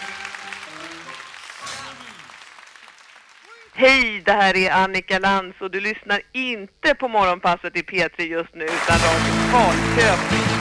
Hej, det här är Annika Lantz och du lyssnar inte på morgonpasset i P3 just nu utan Radio Falköping.